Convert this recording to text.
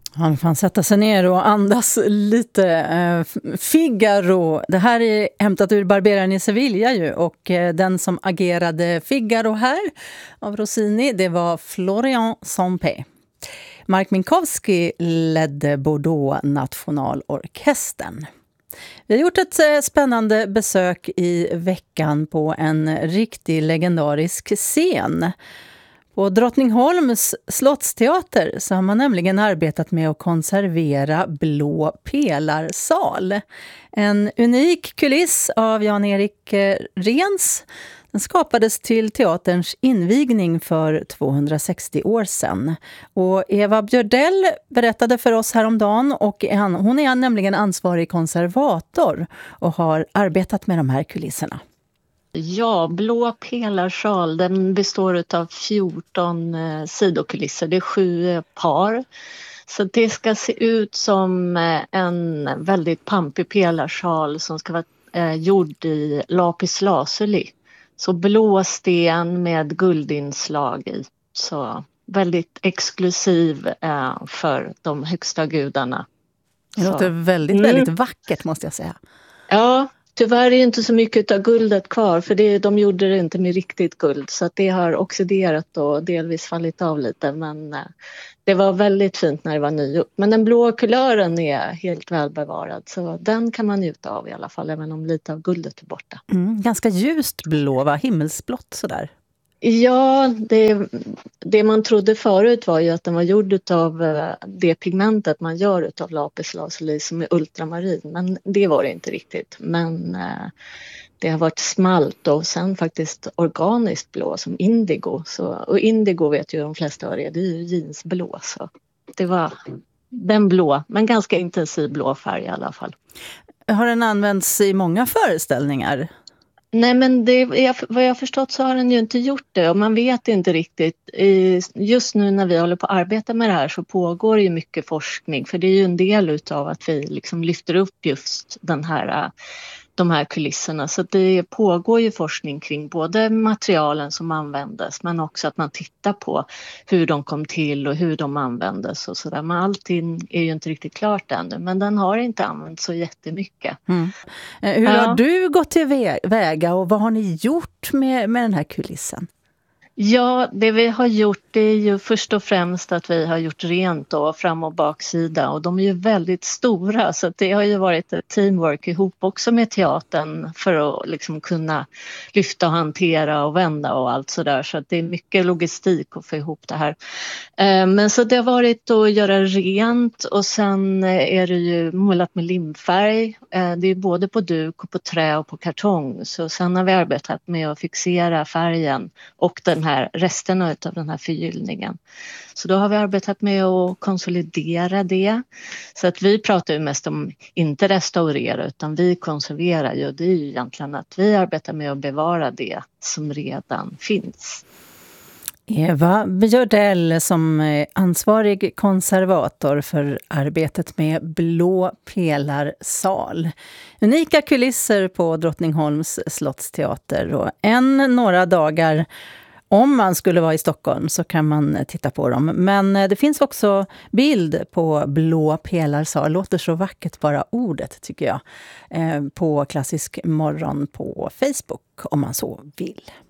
Han kan sätta sig ner och andas lite. Figaro, det här är hämtat ur Barberaren i Sevilla ju, och den som agerade Figaro här av Rossini, det var Florian Sampé. Mark Minkowski ledde Bordeaux Nationalorkestern. Vi har gjort ett spännande besök i veckan på en riktig legendarisk scen. På Drottningholms slottsteater så har man nämligen arbetat med att konservera Blå pelarsal. En unik kuliss av Jan-Erik Rens. Den skapades till teaterns invigning för 260 år sedan. Och Eva Björdell berättade för oss häromdagen, och hon är nämligen ansvarig konservator och har arbetat med de här kulisserna. Ja, Blå pelarsal, den består av 14 sidokulisser. Det är 7 par. Så det ska se ut som en väldigt pampig pelarsal som ska vara gjord i lapis lazuli. Så blå sten med guldinslag i. Så väldigt exklusiv för de högsta gudarna. Det låter väldigt vackert, måste jag säga. Ja, tyvärr är det inte så mycket av guldet kvar, för de gjorde det inte med riktigt guld, så att det har oxiderat och delvis fallit av lite, men det var väldigt fint när det var nygjort. Men den blå kulören är helt välbevarad, så den kan man njuta av i alla fall, även om lite av guldet är borta. Ganska ljust blå, va? Himmelsblått sådär. Ja, det man trodde förut var ju att den var gjord av det pigmentet man gör av lapis lazuli som är ultramarin, men det var det inte riktigt. Men det har varit smalt och sen faktiskt organiskt blå som indigo. Och indigo vet ju de flesta vad det är ju jeansblå. Så det var den blå, men ganska intensiv blå färg i alla fall. Har den använts i många föreställningar? Nej, men vad jag förstått så har den ju inte gjort det, och man vet inte riktigt. Just nu när vi håller på att arbeta med det här så pågår ju mycket forskning, för det är ju en del utav att vi liksom lyfter upp just de här kulisserna. Så det pågår ju forskning kring både materialen som användes, men också att man tittar på hur de kom till och hur de användes och sådär. Men allting är ju inte riktigt klart ännu, men den har inte använts så jättemycket. Hur har du gått till väga och vad har ni gjort med den här kulissen? Ja, det vi har gjort det är ju först och främst att vi har gjort rent då, fram- och baksida, och de är ju väldigt stora, så det har ju varit ett teamwork ihop också med teatern för att liksom kunna lyfta och hantera och vända och allt sådär, så att det är mycket logistik att få ihop det här. Men så det har varit att göra rent, och sen är det ju målat med limfärg. Det är både på duk och på trä och på kartong, så sen har vi arbetat med att fixera färgen och den här resterna av den här förgyllningen. Så då har vi arbetat med att konsolidera det. Så att vi pratar ju mest om inte restaurera, utan vi konserverar ju. Det är ju egentligen att vi arbetar med att bevara det som redan finns. Eva Björdell som är ansvarig konservator för arbetet med Blå pelarsal. Unika kulisser på Drottningholms slottsteater, och några dagar om man skulle vara i Stockholm så kan man titta på dem. Men det finns också bild på Blå pelarsal. Låter så vackert bara ordet, tycker jag. På Klassisk morgon på Facebook om man så vill.